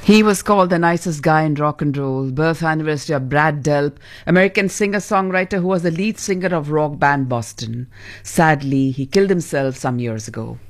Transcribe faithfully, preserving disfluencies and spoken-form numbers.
He was called the nicest guy in rock and roll. Birth anniversary of Brad Delp, American singer-songwriter who was the lead singer of rock band Boston. Sadly, he killed himself some years ago.